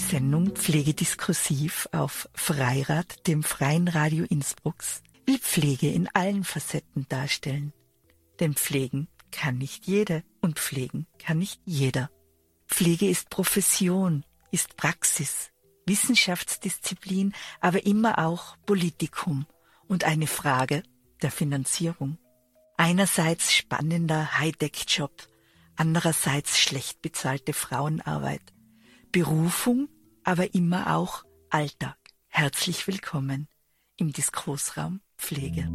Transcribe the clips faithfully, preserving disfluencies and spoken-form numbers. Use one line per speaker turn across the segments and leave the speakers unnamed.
Sendung Pflegediskursiv auf Freirad, dem freien Radio Innsbrucks, will Pflege in allen Facetten darstellen. Denn pflegen kann nicht jede und pflegen kann nicht jeder. Pflege ist Profession, ist Praxis, Wissenschaftsdisziplin, aber immer auch Politikum und eine Frage der Finanzierung. Einerseits spannender Hightech-Job, andererseits schlecht bezahlte Frauenarbeit. Berufung, aber immer auch Alltag. Herzlich willkommen im Diskursraum Pflege.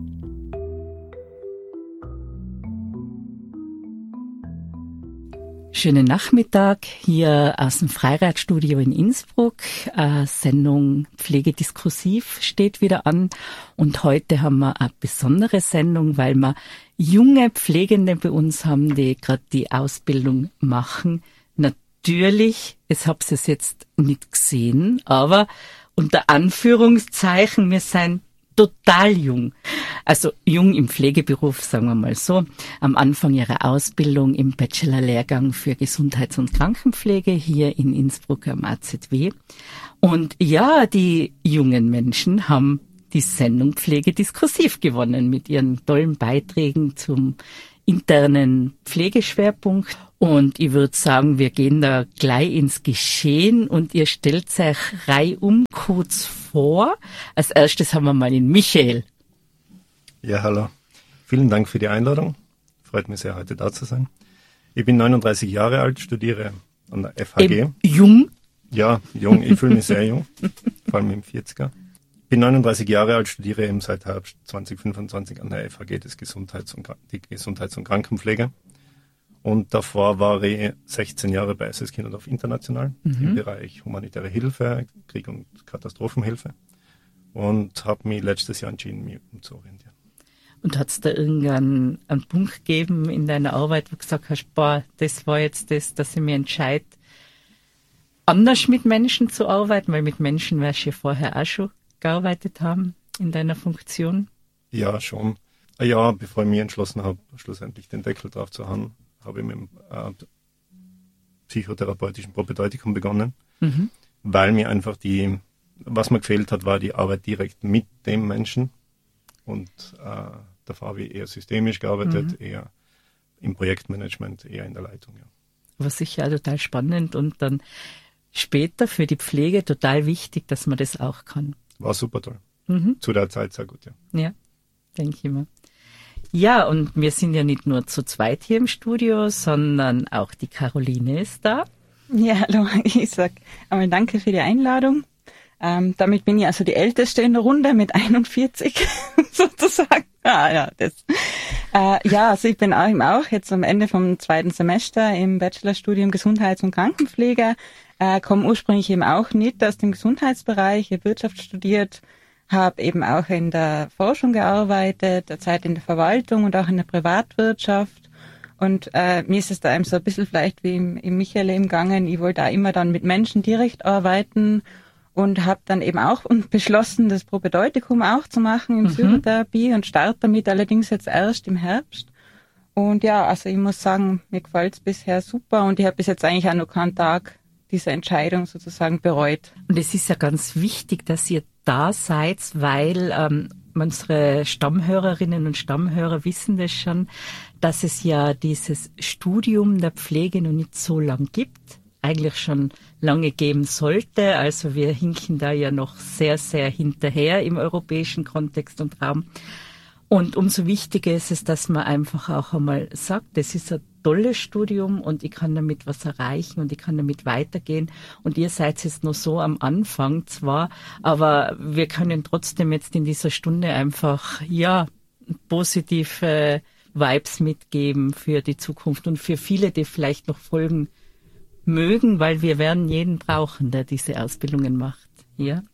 Schönen Nachmittag hier aus dem Freiradstudio in Innsbruck. Äh, Sendung Pflegediskursiv steht wieder an und heute haben wir eine besondere Sendung, weil wir junge Pflegende bei uns haben, die gerade die Ausbildung machen. Natürlich, ich habe es jetzt nicht gesehen, aber unter Anführungszeichen, wir sind total jung. Also jung im Pflegeberuf, sagen wir mal so. Am Anfang ihrer Ausbildung im Bachelorlehrgang für Gesundheits- und Krankenpflege hier in Innsbruck am A Z W. Und ja, die jungen Menschen haben die Sendung Pflegediskursiv gewonnen mit ihren tollen Beiträgen zum internen Pflegeschwerpunkt. Und ich würde sagen, wir gehen da gleich ins Geschehen und ihr stellt euch reihum kurz vor. Als erstes haben wir mal den Michael.
Ja, hallo. Vielen Dank für die Einladung. Freut mich sehr, heute da zu sein. Ich bin neununddreißig Jahre alt, studiere an der F H G.
Eben jung?
Ja, jung. Ich fühle mich sehr jung, vor allem im vierziger. Ich bin neununddreißig Jahre alt, studiere eben seit Herbst zwanzig fünfundzwanzig an der F H G das Gesundheits- und, die Gesundheits- und Krankenpflege. Und davor war ich sechzehn Jahre bei S S Kinderdorf International mhm. im Bereich humanitäre Hilfe, Krieg- und Katastrophenhilfe. Und habe mich letztes Jahr entschieden, mich umzuorientieren.
Und hat es da irgendeinen einen Punkt gegeben in deiner Arbeit, wo du gesagt hast, boah, das war jetzt das, dass ich mir entscheide, anders mit Menschen zu arbeiten, weil mit Menschen wirst du ja vorher auch schon gearbeitet haben in deiner Funktion?
Ja, schon. Ein Jahr bevor ich mich entschlossen habe, schlussendlich den Deckel drauf zu haben, habe ich mit dem äh, psychotherapeutischen Propedeutikum begonnen, mhm. weil mir einfach die, was mir gefehlt hat, war die Arbeit direkt mit dem Menschen. Und äh, davor habe ich eher systemisch gearbeitet, mhm. eher im Projektmanagement, eher in der Leitung. Ja.
War sicher auch total spannend und dann später für die Pflege total wichtig, dass man das auch kann.
War super toll. Mhm. Zu der Zeit sehr gut, ja.
Ja, denke ich mir. Ja, und wir sind ja nicht nur zu zweit hier im Studio, sondern auch die Caroline ist da.
Ja, hallo, ich sag einmal danke für die Einladung. Ähm, damit bin ich also die Älteste in der Runde mit einundvierzig sozusagen. Ah, ja, das. Äh, ja, also ich bin auch, eben auch jetzt am Ende vom zweiten Semester im Bachelorstudium Gesundheits- und Krankenpflege. Äh, komme ursprünglich eben auch nicht aus dem Gesundheitsbereich, ich habe Wirtschaft studiert, habe eben auch in der Forschung gearbeitet, der Zeit in der Verwaltung und auch in der Privatwirtschaft. Und äh, mir ist es da eben so ein bisschen vielleicht wie im, im Michael eben gegangen. Ich wollte da immer dann mit Menschen direkt arbeiten und habe dann eben auch beschlossen, das Propedeutikum auch zu machen in mhm. Psychotherapie und starte damit allerdings jetzt erst im Herbst. Und ja, also ich muss sagen, mir gefällt es bisher super und ich habe bis jetzt eigentlich auch noch keinen Tag diese Entscheidung sozusagen bereut.
Und es ist ja ganz wichtig, dass ihr da seid, weil ähm, unsere Stammhörerinnen und Stammhörer wissen das schon, dass es ja dieses Studium der Pflege noch nicht so lang gibt, eigentlich schon lange geben sollte. Also wir hinken da ja noch sehr, sehr hinterher im europäischen Kontext und Raum. Und umso wichtiger ist es, dass man einfach auch einmal sagt, das ist ein tolles Studium und ich kann damit was erreichen und ich kann damit weitergehen. Und ihr seid jetzt noch so am Anfang zwar, aber wir können trotzdem jetzt in dieser Stunde einfach, ja, positive Vibes mitgeben für die Zukunft und für viele, die vielleicht noch folgen mögen, weil wir werden jeden brauchen, der diese Ausbildungen macht. Ja,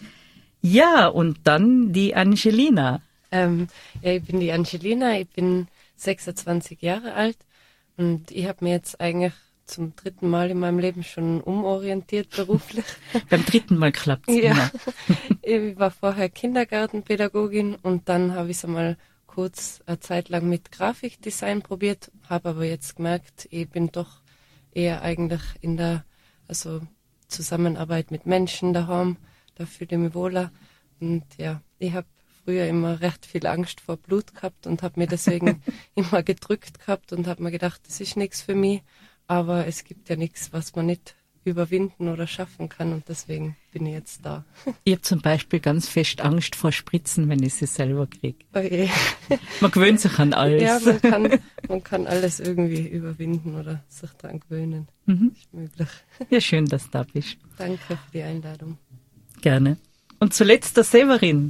ja, und dann die Angelina.
Ähm, ja, ich bin die Angelina, ich bin sechsundzwanzig Jahre alt und ich habe mir jetzt eigentlich zum dritten Mal in meinem Leben schon umorientiert beruflich.
Beim dritten Mal klappt es.
Ja. Ich war vorher Kindergartenpädagogin und dann habe ich es einmal kurz eine Zeit lang mit Grafikdesign probiert, habe aber jetzt gemerkt, ich bin doch eher eigentlich in der, also Zusammenarbeit mit Menschen daheim, da fühle ich mich wohler. Und ja, ich habe früher immer recht viel Angst vor Blut gehabt und habe mir deswegen immer gedrückt gehabt und habe mir gedacht, das ist nichts für mich, aber es gibt ja nichts, was man nicht überwinden oder schaffen kann und deswegen bin ich jetzt da.
Ich habe zum Beispiel ganz fest Angst vor Spritzen, wenn ich sie selber kriege.
Okay.
Man gewöhnt sich an alles.
Ja, man kann, man kann alles irgendwie überwinden oder sich daran gewöhnen.
Mhm.
Ist möglich.
Ja, schön, dass du da bist.
Danke für die Einladung.
Gerne. Und zuletzt der Severin.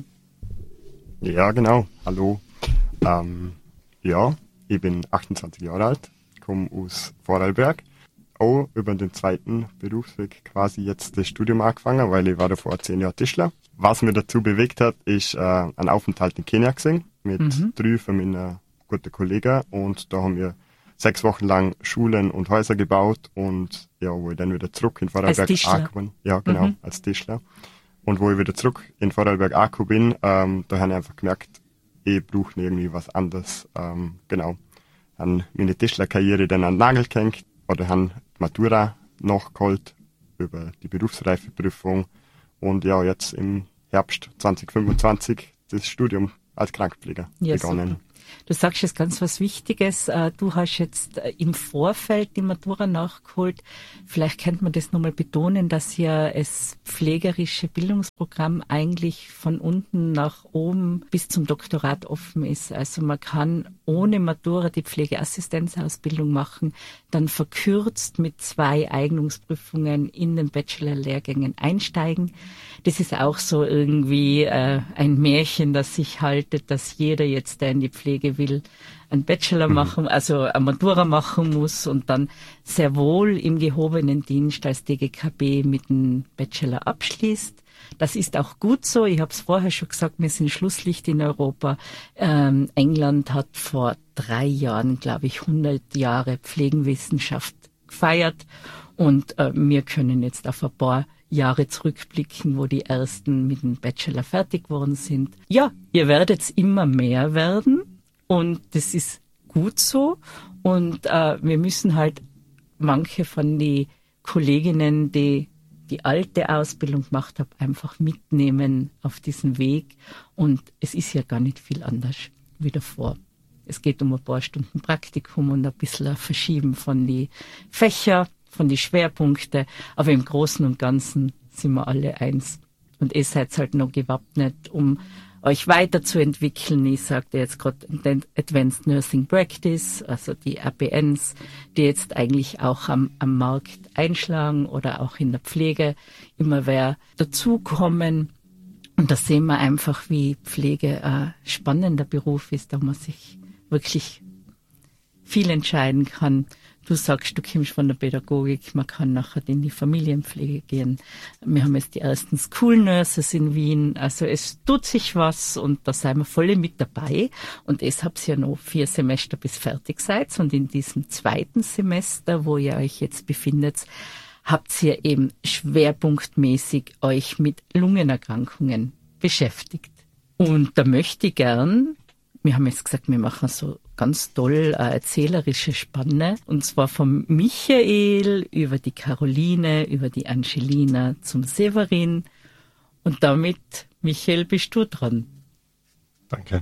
Ja, genau. Hallo. Ähm, ja, ich bin achtundzwanzig Jahre alt, komme aus Vorarlberg. Auch über den zweiten Berufsweg quasi jetzt das Studium angefangen, weil ich war davor zehn Jahre Tischler. Was mir dazu bewegt hat, ist äh, ein Aufenthalt in Kenia gesehen mit mhm. drei von meinen guten Kollegen und da haben wir sechs Wochen lang Schulen und Häuser gebaut und ja, wo ich dann wieder zurück in Vorarlberg angekommen bin. Ja, genau, mhm. als Tischler. Und wo ich wieder zurück in Vorarlberg angekommen bin, ähm, da habe ich einfach gemerkt, ich brauche irgendwie was anderes. Ähm, genau. Habe meine Tischlerkarriere dann an den Nagel gehängt oder habe Matura nachgeholt über die Berufsreifeprüfung und ja, jetzt im Herbst zwanzig fünfundzwanzig das Studium als Krankenpfleger ja, begonnen.
Super. Du sagst jetzt ganz was Wichtiges. Du hast jetzt im Vorfeld die Matura nachgeholt. Vielleicht könnte man das nochmal betonen, dass ja das pflegerische Bildungsprogramm eigentlich von unten nach oben bis zum Doktorat offen ist. Also man kann ohne Matura die Pflegeassistenzausbildung machen, dann verkürzt mit zwei Eignungsprüfungen in den Bachelor-Lehrgängen einsteigen. Das ist auch so irgendwie äh, ein Märchen, das sich haltet, dass jeder jetzt, der in die Pflege will, einen Bachelor machen, also eine Matura machen muss und dann sehr wohl im gehobenen Dienst als D G K B mit einem Bachelor abschließt. Das ist auch gut so. Ich habe es vorher schon gesagt, wir sind Schlusslicht in Europa. Ähm, England hat vor drei Jahren, glaube ich, hundert Jahre Pflegenwissenschaft gefeiert und äh, wir können jetzt auf ein paar Jahre zurückblicken, wo die ersten mit dem Bachelor fertig geworden sind. Ja, ihr werdet immer mehr werden und das ist gut so und äh, wir müssen halt manche von den Kolleginnen, die die alte Ausbildung gemacht habe, einfach mitnehmen auf diesen Weg. Und es ist ja gar nicht viel anders wie davor. Es geht um ein paar Stunden Praktikum und ein bisschen ein Verschieben von die Fächer, von die Schwerpunkte. Aber im Großen und Ganzen sind wir alle eins. Und ihr seid halt noch gewappnet, um euch weiterzuentwickeln. Ich sagte jetzt gerade Advanced Nursing Practice, also die A P Ns, die jetzt eigentlich auch am, am Markt einschlagen oder auch in der Pflege immer mehr dazukommen. Und da sehen wir einfach, wie Pflege ein spannender Beruf ist, da man sich wirklich viel entscheiden kann. Du sagst, du kommst von der Pädagogik, man kann nachher in die Familienpflege gehen. Wir haben jetzt die ersten School Nurses in Wien, also es tut sich was und da seien wir voll mit dabei. Und es habt ihr ja noch vier Semester bis fertig seid und in diesem zweiten Semester, wo ihr euch jetzt befindet, habt ihr eben schwerpunktmäßig euch mit Lungenerkrankungen beschäftigt. Und da möchte ich gern, wir haben jetzt gesagt, wir machen so ganz toll eine erzählerische Spanne. Und zwar vom Michael über die Caroline, über die Angelina zum Severin. Und damit, Michael, bist du dran.
Danke.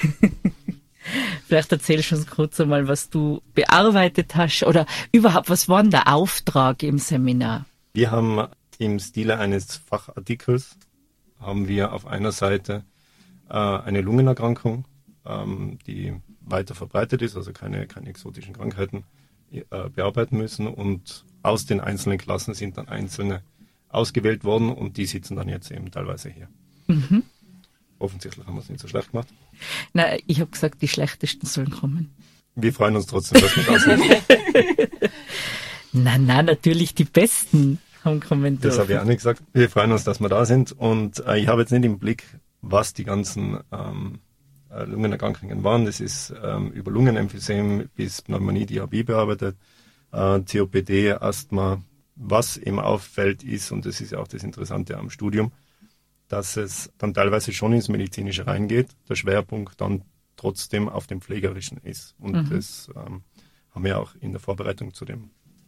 Vielleicht erzählst du uns kurz einmal, was du bearbeitet hast oder überhaupt, was war denn der Auftrag im Seminar?
Wir haben im Stile eines Fachartikels, haben wir auf einer Seite äh, eine Lungenerkrankung, ähm, die weiter verbreitet ist, also keine, keine exotischen Krankheiten äh, bearbeiten müssen. Und aus den einzelnen Klassen sind dann einzelne ausgewählt worden und die sitzen dann jetzt eben teilweise hier. Mhm. Offensichtlich haben wir es nicht so schlecht gemacht.
Nein, ich habe gesagt, die Schlechtesten sollen kommen.
Wir freuen uns trotzdem, dass wir da sind.
Nein, nein, natürlich die Besten haben kommen dürfen.
Das habe ich auch nicht gesagt. Wir freuen uns, dass wir da sind. Und äh, ich habe jetzt nicht im Blick, was die ganzen ähm, Lungenerkrankungen waren. Das ist ähm, über Lungenemphysem bis Pneumonie, Diarrhoe bearbeitet, äh, C O P D, Asthma. Was eben auffällt ist, und das ist ja auch das Interessante am Studium, dass es dann teilweise schon ins Medizinische reingeht, der Schwerpunkt dann trotzdem auf dem Pflegerischen ist. Und mhm. das ähm, haben wir auch in der Vorbereitung zu dem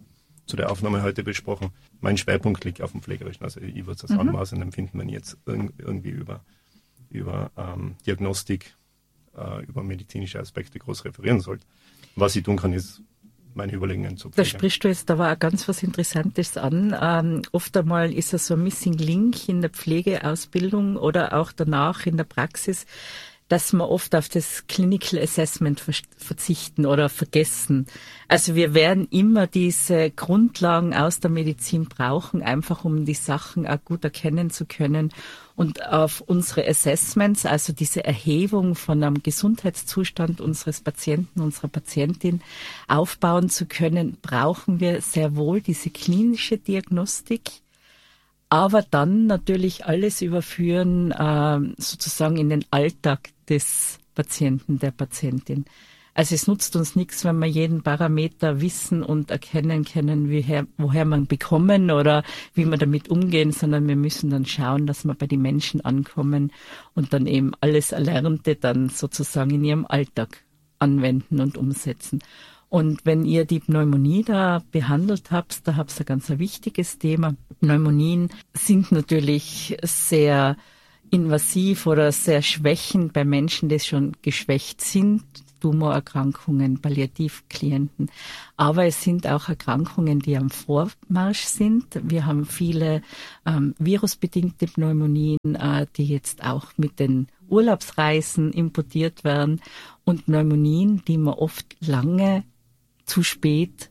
zu der Aufnahme heute besprochen. Mein Schwerpunkt liegt auf dem Pflegerischen. Also ich würde es als
Mhm.
anmaßend empfinden, wenn ich jetzt irgendwie über, über ähm, Diagnostik, äh, über medizinische Aspekte groß referieren sollte. Was ich tun kann, ist meine Überlegungen zu
Da
Pflege.
sprichst du jetzt aber auch ganz was Interessantes an. Ähm, oft einmal ist es so ein Missing Link in der Pflegeausbildung oder auch danach in der Praxis, dass wir oft auf das Clinical Assessment ver- verzichten oder vergessen. Also wir werden immer diese Grundlagen aus der Medizin brauchen, einfach um die Sachen auch gut erkennen zu können. Und auf unsere Assessments, also diese Erhebung von einem Gesundheitszustand unseres Patienten, unserer Patientin aufbauen zu können, brauchen wir sehr wohl diese klinische Diagnostik. Aber dann natürlich alles überführen, äh, sozusagen in den Alltag des Patienten, der Patientin. Also es nutzt uns nichts, wenn wir jeden Parameter wissen und erkennen können, woher, woher man bekommen oder wie wir damit umgehen, sondern wir müssen dann schauen, dass wir bei den Menschen ankommen und dann eben alles Erlernte dann sozusagen in ihrem Alltag anwenden und umsetzen. Und wenn ihr die Pneumonie da behandelt habt, da habt ihr ein ganz ein wichtiges Thema. Pneumonien sind natürlich sehr invasiv oder sehr schwächend bei Menschen, die schon geschwächt sind. Tumorerkrankungen, Palliativklienten. Aber es sind auch Erkrankungen, die am Vormarsch sind. Wir haben viele ähm, virusbedingte Pneumonien, äh, die jetzt auch mit den Urlaubsreisen importiert werden. Und Pneumonien, die man oft lange zu spät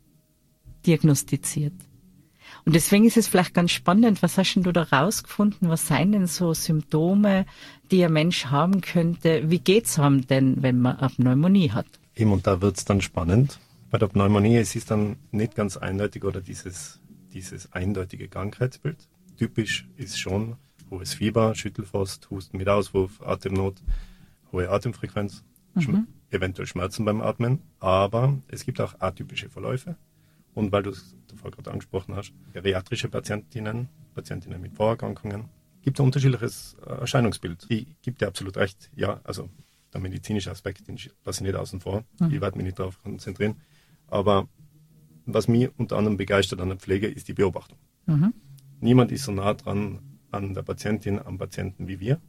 diagnostiziert. Und deswegen ist es vielleicht ganz spannend, was hast denn du da rausgefunden? Was seien denn so Symptome, die ein Mensch haben könnte? Wie geht's einem denn, wenn man eine Pneumonie hat?
Eben, und da wird's dann spannend. Bei der Pneumonie es ist dann nicht ganz eindeutig oder dieses, dieses eindeutige Krankheitsbild. Typisch ist schon hohes Fieber, Schüttelfrost, Husten mit Auswurf, Atemnot, hohe Atemfrequenz, mhm. Schm- eventuell Schmerzen beim Atmen. Aber es gibt auch atypische Verläufe. Und weil du es davor gerade angesprochen hast, geriatrische Patientinnen, Patientinnen mit Vorerkrankungen, gibt es ein unterschiedliches Erscheinungsbild. Ich gebe dir absolut recht. Ja, also der medizinische Aspekt, den lasse ich nicht außen vor. Mhm. Ich werde mich nicht darauf konzentrieren. Aber was mich unter anderem begeistert an der Pflege, ist die Beobachtung. Mhm. Niemand ist so nah dran an der Patientin, am Patienten wie wir.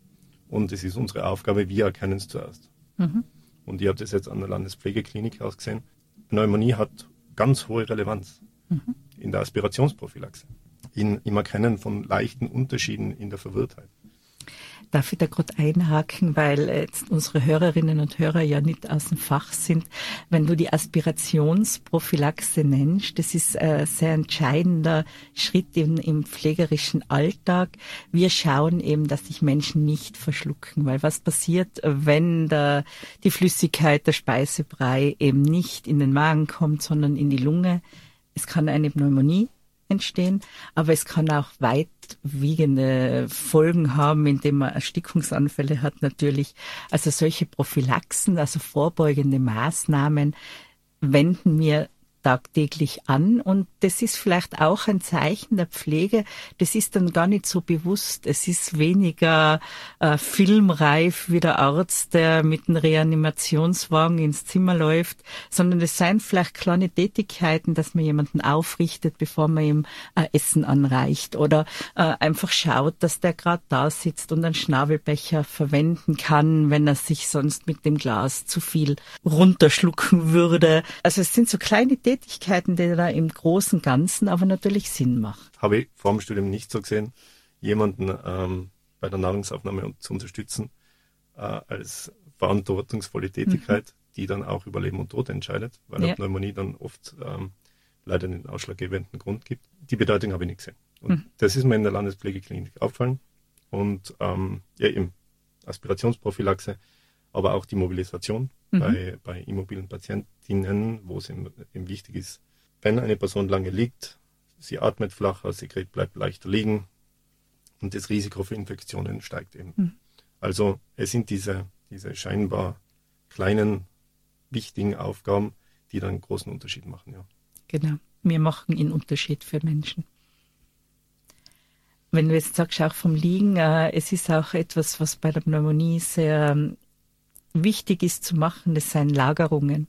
Und es ist unsere Aufgabe, wir erkennen es zuerst. Mhm. Und ich habe das jetzt an der Landespflegeklinik ausgesehen. Pneumonie hat ganz hohe Relevanz mhm. in der Aspirationsprophylaxe, in, im Erkennen von leichten Unterschieden in der Verwirrtheit.
Darf ich da gerade einhaken, weil jetzt unsere Hörerinnen und Hörer ja nicht aus dem Fach sind. Wenn du die Aspirationsprophylaxe nennst, das ist ein sehr entscheidender Schritt im, im pflegerischen Alltag. Wir schauen eben, dass sich Menschen nicht verschlucken, weil was passiert, wenn der, die Flüssigkeit, der Speisebrei eben nicht in den Magen kommt, sondern in die Lunge? Es kann eine Pneumonie entstehen, aber es kann auch weitwiegende Folgen haben, indem man Erstickungsanfälle hat natürlich. Also solche Prophylaxen, also vorbeugende Maßnahmen wenden wir tagtäglich an und das ist vielleicht auch ein Zeichen der Pflege. Das ist dann gar nicht so bewusst. Es ist weniger äh, filmreif wie der Arzt, der mit dem Reanimationswagen ins Zimmer läuft, sondern es seien vielleicht kleine Tätigkeiten, dass man jemanden aufrichtet, bevor man ihm äh, Essen anreicht oder äh, einfach schaut, dass der gerade da sitzt und einen Schnabelbecher verwenden kann, wenn er sich sonst mit dem Glas zu viel runterschlucken würde. Also es sind so kleine Tätigkeiten, die da im großen Ganzen aber natürlich Sinn macht.
Habe ich vor dem Studium nicht so gesehen, jemanden ähm, bei der Nahrungsaufnahme zu unterstützen äh, als verantwortungsvolle Tätigkeit, mhm. die dann auch über Leben und Tod entscheidet, weil ja. eine Pneumonie dann oft ähm, leider den ausschlaggebenden Grund gibt. Die Bedeutung habe ich nicht gesehen. Und mhm. das ist mir in der Landespflegeklinik aufgefallen. Und ähm, ja, eben Aspirationsprophylaxe, aber auch die Mobilisation mhm. bei, bei immobilen Patientinnen, wo es eben, eben wichtig ist, wenn eine Person lange liegt, sie atmet flacher, Sekret bleibt leichter liegen und das Risiko für Infektionen steigt eben. Mhm. Also es sind diese, diese scheinbar kleinen, wichtigen Aufgaben, die dann einen großen Unterschied machen. Ja.
Genau, wir machen einen Unterschied für Menschen. Wenn du jetzt sagst, auch vom Liegen, äh, es ist auch etwas, was bei der Pneumonie sehr ähm, wichtig ist zu machen, das sind Lagerungen.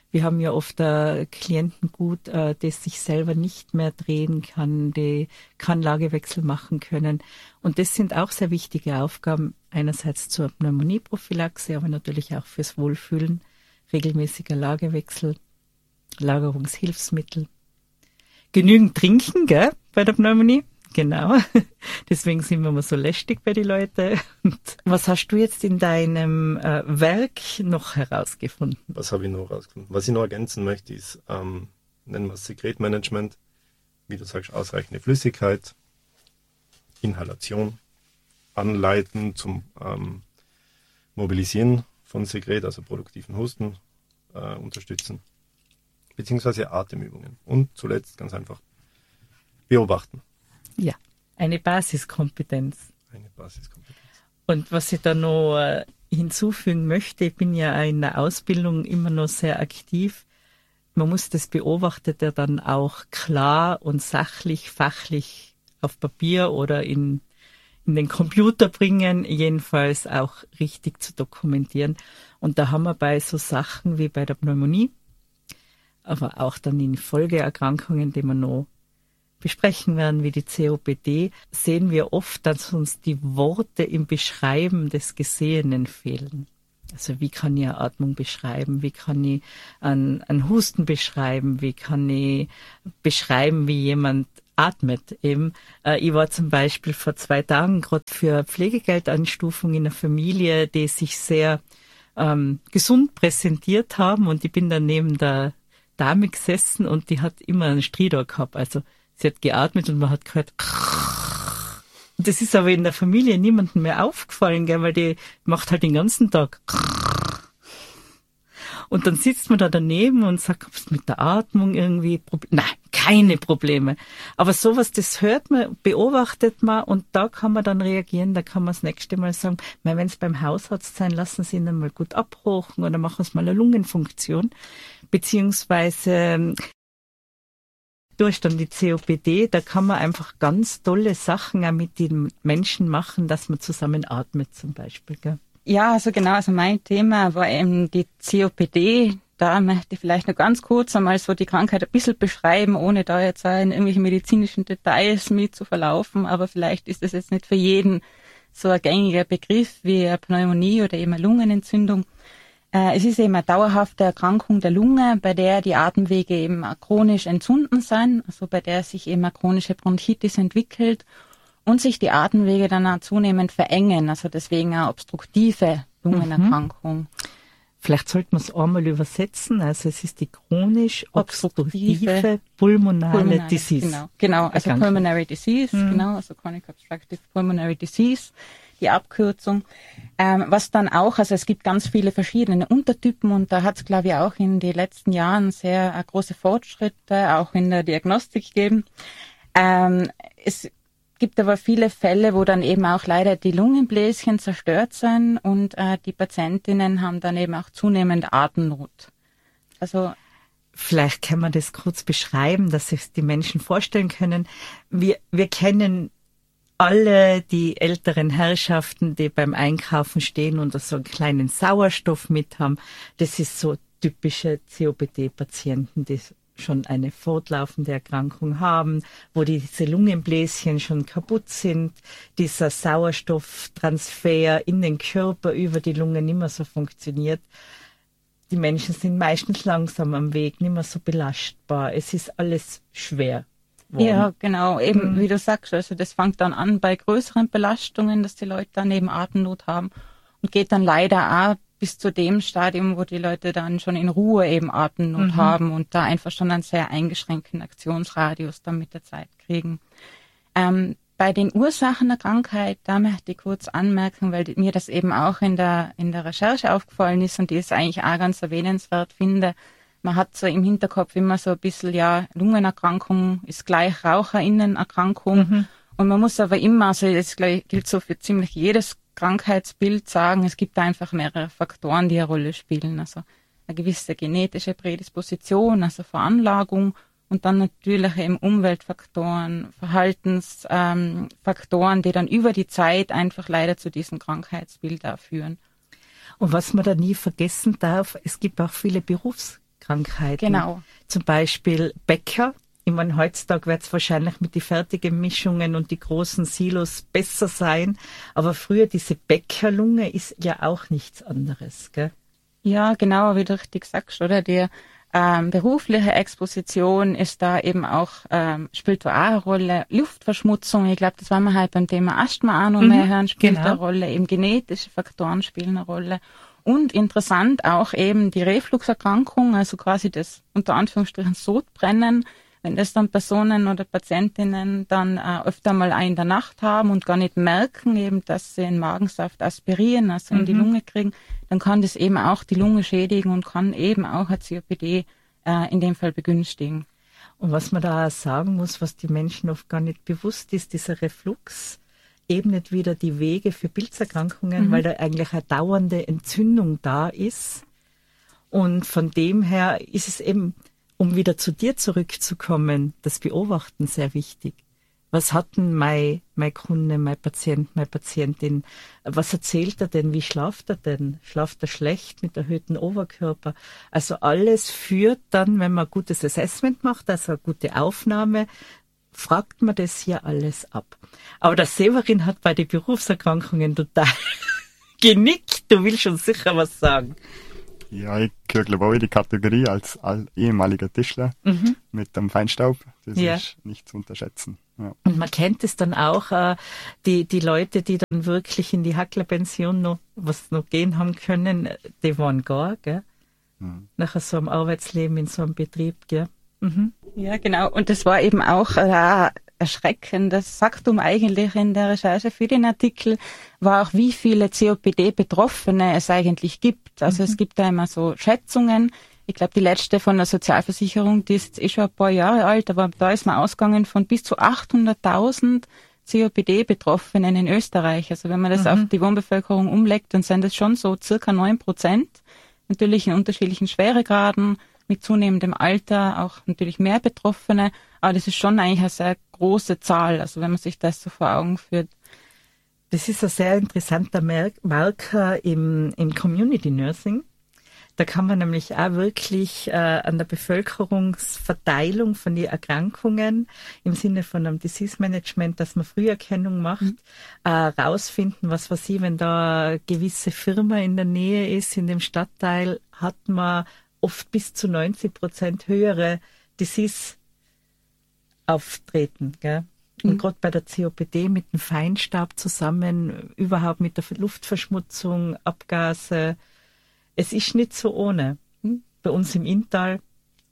Wir haben ja oft ein Klientengut, äh, das sich selber nicht mehr drehen kann, die keinen Lagewechsel machen können. Und das sind auch sehr wichtige Aufgaben, einerseits zur Pneumonieprophylaxe, aber natürlich auch fürs Wohlfühlen, regelmäßiger Lagewechsel, Lagerungshilfsmittel. Genügend trinken, gell, bei der Pneumonie. Genau. Deswegen sind wir immer so lästig bei den Leuten. Und was hast du jetzt in deinem äh, Werk noch herausgefunden?
Was habe ich noch herausgefunden? Was ich noch ergänzen möchte, ist, ähm, nennen wir es Sekretmanagement. Wie du sagst, ausreichende Flüssigkeit, Inhalation, Anleiten zum ähm, Mobilisieren von Sekret, also produktiven Husten, äh, unterstützen. Beziehungsweise Atemübungen. Und zuletzt ganz einfach beobachten.
Ja, eine Basiskompetenz.
Eine Basiskompetenz.
Und was ich da noch äh, hinzufügen möchte, ich bin ja in der Ausbildung immer noch sehr aktiv. Man muss das Beobachtete dann auch klar und sachlich, fachlich auf Papier oder in, in den Computer bringen, jedenfalls auch richtig zu dokumentieren. Und da haben wir bei so Sachen wie bei der Pneumonie, aber auch dann in Folgeerkrankungen, die man noch besprechen werden, wie die C O P D, sehen wir oft, dass uns die Worte im Beschreiben des Gesehenen fehlen. Also wie kann ich eine Atmung beschreiben? Wie kann ich einen, einen Husten beschreiben? Wie kann ich beschreiben, wie jemand atmet? Eben, äh, ich war zum Beispiel vor zwei Tagen gerade für Pflegegeldanstufung in einer Familie, die sich sehr ähm, gesund präsentiert haben, und ich bin dann neben der Dame gesessen und die hat immer einen Stridor gehabt. Also sie hat geatmet und man hat gehört. Das ist aber in der Familie niemandem mehr aufgefallen, gell, weil die macht halt den ganzen Tag. Und dann sitzt man da daneben und sagt, ob es mit der Atmung irgendwie Probleme. Nein, keine Probleme. Aber sowas, das hört man, beobachtet man, und da kann man dann reagieren. Da kann man das nächste Mal sagen, wenn es beim Hausarzt sein, lassen Sie ihn dann mal gut abhochen oder machen Sie mal eine Lungenfunktion. Beziehungsweise durch dann die C O P D, da kann man einfach ganz tolle Sachen auch mit den Menschen machen, dass man zusammen atmet zum Beispiel. Gell?
Ja, also genau, also mein Thema war eben die C O P D. Da möchte ich vielleicht noch ganz kurz einmal so die Krankheit ein bisschen beschreiben, ohne da jetzt in irgendwelche medizinischen Details mit zu verlaufen. Aber vielleicht ist das jetzt nicht für jeden so ein gängiger Begriff wie eine Pneumonie oder eben eine Lungenentzündung. Es ist eben eine dauerhafte Erkrankung der Lunge, bei der die Atemwege eben chronisch entzünden sind, also bei der sich eben eine chronische Bronchitis entwickelt und sich die Atemwege dann auch zunehmend verengen, also deswegen eine obstruktive Lungenerkrankung. Mhm.
Vielleicht sollte man es einmal übersetzen, also es ist die chronisch obstruktive pulmonale, pulmonale Disease.
Genau, genau also Pulmonary Disease, mhm. genau, also Chronic Obstructive Pulmonary Disease. Die Abkürzung, ähm, was dann auch, also es gibt ganz viele verschiedene Untertypen, und da hat es, glaube ich, auch in den letzten Jahren sehr äh, große Fortschritte auch in der Diagnostik gegeben. Ähm, es gibt aber viele Fälle, wo dann eben auch leider die Lungenbläschen zerstört sind, und äh, die Patientinnen haben dann eben auch zunehmend Atemnot. Also
vielleicht kann man das kurz beschreiben, dass sich die Menschen vorstellen können. Wir, wir kennen alle die älteren Herrschaften, die beim Einkaufen stehen und so einen kleinen Sauerstoff mit haben. Das ist so typische C O P D-Patienten, die schon eine fortlaufende Erkrankung haben, wo diese Lungenbläschen schon kaputt sind, dieser Sauerstofftransfer in den Körper über die Lunge nicht mehr so funktioniert. Die Menschen sind meistens langsam am Weg, nicht mehr so belastbar. Es ist alles schwer. Worden.
Ja, genau, eben, mhm. wie du sagst, also das fängt dann an bei größeren Belastungen, dass die Leute dann eben Atemnot haben, und geht dann leider auch bis zu dem Stadium, wo die Leute dann schon in Ruhe eben Atemnot mhm. haben und da einfach schon einen sehr eingeschränkten Aktionsradius dann mit der Zeit kriegen. Ähm, bei den Ursachen der Krankheit, da möchte ich kurz anmerken, weil mir das eben auch in der, in der Recherche aufgefallen ist und die es eigentlich auch ganz erwähnenswert finde. Man hat so im Hinterkopf immer so ein bisschen, ja, Lungenerkrankung ist gleich Raucherinnenerkrankung. Mhm. Und man muss aber immer, also das gilt so für ziemlich jedes Krankheitsbild, sagen, es gibt einfach mehrere Faktoren, die eine Rolle spielen. Also eine gewisse genetische Prädisposition, also Veranlagung, und dann natürlich eben Umweltfaktoren, Verhaltensfaktoren, ähm, die dann über die Zeit einfach leider zu diesem Krankheitsbild auch führen.
Und was man da nie vergessen darf, es gibt auch viele Berufs Krankheiten.
Genau.
Zum Beispiel Bäcker. Ich meine, heutzutage wird es wahrscheinlich mit den fertigen Mischungen und die großen Silos besser sein. Aber früher diese Bäckerlunge ist ja auch nichts anderes, gell?
Ja, genau, wie du richtig sagst, oder? Die ähm, berufliche Exposition ist da eben auch, ähm, spielt da auch eine Rolle. Luftverschmutzung, ich glaube, das wollen wir halt beim Thema Asthma auch noch
Mhm,
mehr hören, spielt
genau.
eine Rolle. Eben genetische Faktoren spielen eine Rolle. Und interessant auch eben die Refluxerkrankung, also quasi das unter Anführungsstrichen Sodbrennen. Wenn das dann Personen oder Patientinnen dann äh, öfter mal auch in der Nacht haben und gar nicht merken, eben, dass sie einen Magensaft aspirieren, also in die
Mhm.
Lunge kriegen, dann kann das eben auch die Lunge schädigen und kann eben auch eine C O P D äh, in dem Fall begünstigen.
Und was man da auch sagen muss, was die Menschen oft gar nicht bewusst ist, dieser Reflux ebnet wieder die Wege für Pilzerkrankungen,
Mhm.
weil da eigentlich eine dauernde Entzündung da ist. Und von dem her ist es eben, um wieder zu dir zurückzukommen, das Beobachten sehr wichtig. Was hat denn mein, mein Kunde, mein Patient, meine Patientin, was erzählt er denn, wie schlaft er denn? Schlaft er schlecht mit erhöhtem Oberkörper? Also alles führt dann, wenn man ein gutes Assessment macht, also eine gute Aufnahme, fragt man das hier alles ab. Aber der Severin hat bei den Berufserkrankungen total genickt. Du willst schon sicher was sagen.
Ja, ich gehöre glaube auch in die Kategorie als all ehemaliger Tischler
Mhm.
mit dem Feinstaub. Das
Ja.
ist nicht zu unterschätzen. Ja.
Und man kennt es dann auch, äh, die, die Leute, die dann wirklich in die Hacklerpension noch, was noch gehen haben können, die waren gar, gell?
Mhm.
Nach so einem Arbeitsleben in so einem Betrieb, gell? Mhm.
Ja, genau. Und das war eben auch äh, erschreckend. Das Faktum eigentlich in der Recherche für den Artikel war auch, wie viele C O P D-Betroffene es eigentlich gibt. Also
Mhm.
es gibt da immer so Schätzungen. Ich glaube, die letzte von der Sozialversicherung, die ist eh schon ein paar Jahre alt, aber da ist man ausgegangen von bis zu achthunderttausend C O P D-Betroffenen in Österreich. Also wenn man das
Mhm.
auf die Wohnbevölkerung umlegt, dann sind das schon so circa neun Prozent. Natürlich in unterschiedlichen Schweregraden, mit zunehmendem Alter auch natürlich mehr Betroffene. Aber das ist schon eigentlich eine sehr große Zahl, also wenn man sich das so vor Augen führt.
Das ist ein sehr interessanter Mer- Marker im, im Community Nursing. Da kann man nämlich auch wirklich äh, an der Bevölkerungsverteilung von den Erkrankungen im Sinne von einem Disease Management, dass man Früherkennung macht,
Mhm.
äh, rausfinden, was weiß ich, wenn da eine gewisse Firma in der Nähe ist, in dem Stadtteil, hat man oft bis zu neunzig Prozent höhere Disease auftreten, gell? Und
Mhm.
gerade bei der C O P D mit dem Feinstaub zusammen, überhaupt mit der Luftverschmutzung, Abgase, es ist nicht so ohne.
Mhm.
Bei uns im Inntal.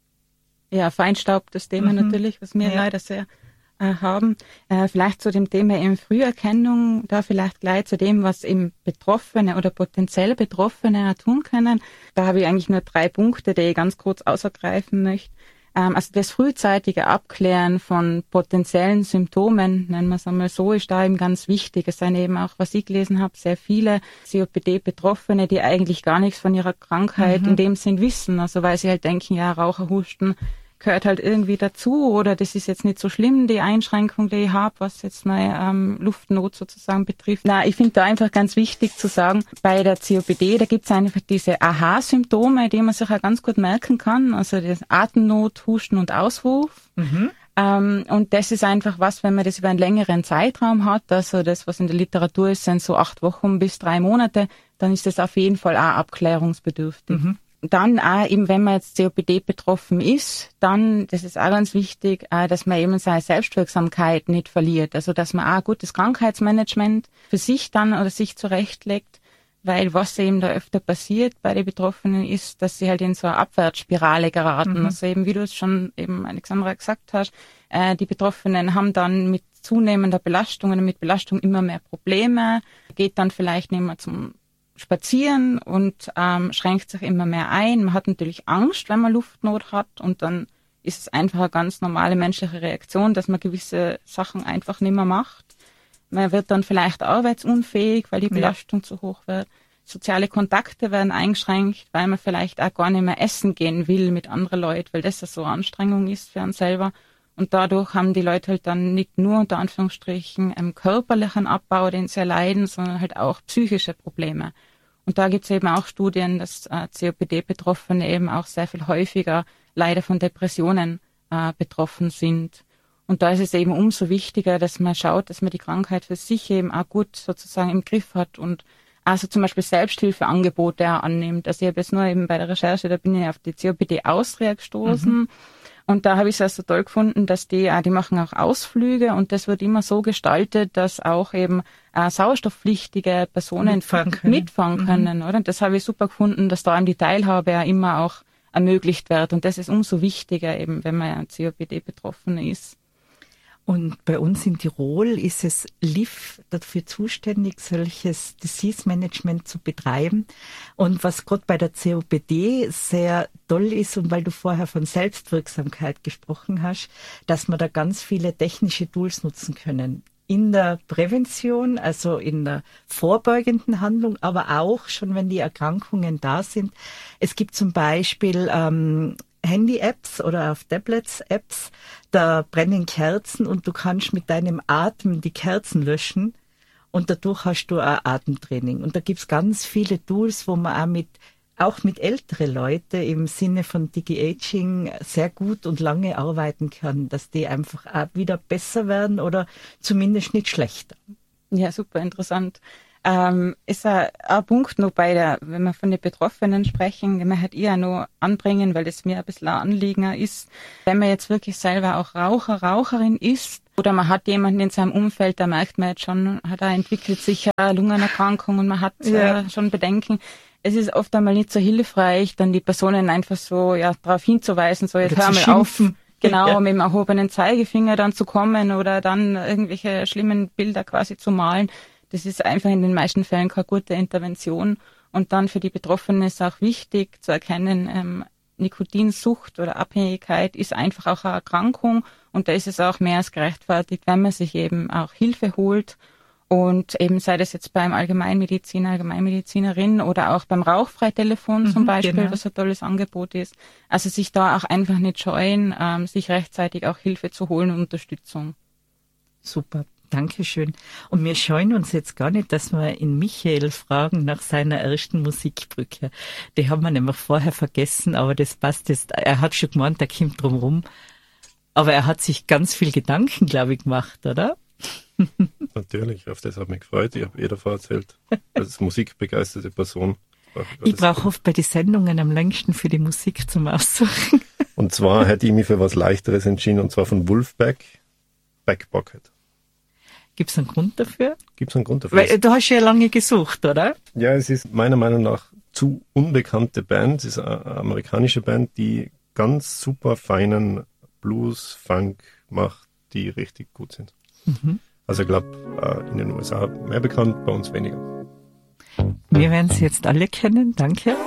Ja, Feinstaub, das Thema
Mhm.
natürlich, was wir
Ja.
leider sehr äh, haben. Äh, vielleicht zu dem Thema eben Früherkennung, da vielleicht gleich zu dem, was eben Betroffene oder potenziell Betroffene tun können. Da habe ich eigentlich nur drei Punkte, die ich ganz kurz ausgreifen möchte. Ähm, also das frühzeitige Abklären von potenziellen Symptomen, nennen wir es einmal so, ist da eben ganz wichtig. Es sind eben auch, was ich gelesen habe, sehr viele C O P D-Betroffene, die eigentlich gar nichts von ihrer Krankheit
Mhm.
in dem Sinn wissen. Also weil sie halt denken, ja, Raucherhusten gehört halt irgendwie dazu oder das ist jetzt nicht so schlimm, die Einschränkung, die ich habe, was jetzt meine ähm, Luftnot sozusagen betrifft. Na, ich finde da einfach ganz wichtig zu sagen, bei der C O P D, da gibt es einfach diese Aha-Symptome, die man sich auch ganz gut merken kann, also das Atemnot, Husten und Auswurf.
Mhm.
Ähm, und das ist einfach was, wenn man das über einen längeren Zeitraum hat, also das, was in der Literatur ist, sind so acht Wochen bis drei Monate, dann ist das auf jeden Fall auch abklärungsbedürftig.
Mhm.
Dann auch eben, wenn man jetzt C O P D betroffen ist, dann, das ist auch ganz wichtig, äh, dass man eben seine Selbstwirksamkeit nicht verliert. Also, dass man auch ein gutes Krankheitsmanagement für sich dann oder sich zurechtlegt, weil was eben da öfter passiert bei den Betroffenen ist, dass sie halt in so eine Abwärtsspirale geraten.
Mhm.
Also eben, wie du es schon eben, Alexandra, gesagt hast, äh, die Betroffenen haben dann mit zunehmender Belastung oder mit Belastung immer mehr Probleme, geht dann vielleicht nicht mehr zum Spazieren und ähm, schränkt sich immer mehr ein. Man hat natürlich Angst, wenn man Luftnot hat und dann ist es einfach eine ganz normale menschliche Reaktion, dass man gewisse Sachen einfach nicht mehr macht. Man wird dann vielleicht arbeitsunfähig, weil die Belastung ja. zu hoch wird. Soziale Kontakte werden eingeschränkt, weil man vielleicht auch gar nicht mehr essen gehen will mit anderen Leuten, weil das ja so eine Anstrengung ist für einen selber. Und dadurch haben die Leute halt dann nicht nur unter Anführungsstrichen einen körperlichen Abbau, den sie erleiden, sondern halt auch psychische Probleme. Und da gibt es eben auch Studien, dass äh, C O P D-Betroffene eben auch sehr viel häufiger leider von Depressionen äh, betroffen sind. Und da ist es eben umso wichtiger, dass man schaut, dass man die Krankheit für sich eben auch gut sozusagen im Griff hat und also zum Beispiel Selbsthilfeangebote auch annimmt. Also ich habe jetzt nur eben bei der Recherche, da bin ich auf die C O P D Austria gestoßen. Mhm. Und da habe ich es also toll gefunden, dass die, die machen auch Ausflüge und das wird immer so gestaltet, dass auch eben äh, sauerstoffpflichtige Personen mitfahren können, mitfahren können mhm. oder? Und das habe ich super gefunden, dass da eben die Teilhabe ja immer auch ermöglicht wird. Und das ist umso wichtiger eben, wenn man ja C O P D-Betroffene ist.
Und bei uns in Tirol ist es L I F dafür zuständig, solches Disease Management zu betreiben. Und was gerade bei der C O P D sehr toll ist, und weil du vorher von Selbstwirksamkeit gesprochen hast, dass wir da ganz viele technische Tools nutzen können. In der Prävention, also in der vorbeugenden Handlung, aber auch schon, wenn die Erkrankungen da sind. Es gibt zum Beispiel ähm, Handy-Apps oder auf Tablets Apps, da brennen Kerzen und du kannst mit deinem Atem die Kerzen löschen und dadurch hast du ein Atemtraining. Und da gibt's ganz viele Tools, wo man auch mit, auch mit älteren Leuten im Sinne von Digi-Aging sehr gut und lange arbeiten kann, dass die einfach auch wieder besser werden oder zumindest nicht schlechter.
Ja, super interessant. Ähm, ist ein, ein Punkt noch bei der, wenn wir von den Betroffenen sprechen, den wir halt eher noch anbringen, weil das mir ein bisschen ein Anliegen ist, wenn man jetzt wirklich selber auch Raucher, Raucherin ist oder man hat jemanden in seinem Umfeld, da merkt man jetzt schon, hat er entwickelt sich eine Lungenerkrankung und man hat ja. äh, schon Bedenken. Es ist oft einmal nicht so hilfreich, dann die Personen einfach so ja darauf hinzuweisen, so jetzt hör mal auf, genau, ja. mit dem erhobenen Zeigefinger dann zu kommen oder dann irgendwelche schlimmen Bilder quasi zu malen. Das ist einfach in den meisten Fällen keine gute Intervention. Und dann für die Betroffenen ist auch wichtig zu erkennen, ähm, Nikotinsucht oder Abhängigkeit ist einfach auch eine Erkrankung. Und da ist es auch mehr als gerechtfertigt, wenn man sich eben auch Hilfe holt. Und eben sei das jetzt beim Allgemeinmediziner, Allgemeinmedizinerin oder auch beim Rauchfreitelefon mhm, zum Beispiel, genau. was ein tolles Angebot ist. Also sich da auch einfach nicht scheuen, ähm, sich rechtzeitig auch Hilfe zu holen und Unterstützung.
Super. Dankeschön. Und wir scheuen uns jetzt gar nicht, dass wir in Michael fragen nach seiner ersten Musikbrücke. Die haben wir nämlich vorher vergessen, aber das passt jetzt. Er hat schon gemeint, er kommt drum rum. Aber er hat sich ganz viel Gedanken, glaube ich, gemacht, oder?
Natürlich, auf das hat mich gefreut. Ich habe eh davon erzählt. Als musikbegeisterte Person.
Ich brauche oft bei den Sendungen am längsten für die Musik zum Aussuchen.
Und zwar hätte ich mich für was Leichteres entschieden, und zwar von Wolfpack, Back Pocket.
Gibt es einen Grund dafür?
Gibt es einen Grund dafür?
Weil du hast ja lange gesucht, oder?
Ja, es ist meiner Meinung nach zu unbekannte Band. Es ist eine amerikanische Band, die ganz super feinen Blues, Funk macht, die richtig gut sind. Mhm. Also ich glaube, in den U S A mehr bekannt, bei uns weniger.
Wir werden sie jetzt alle kennen, danke.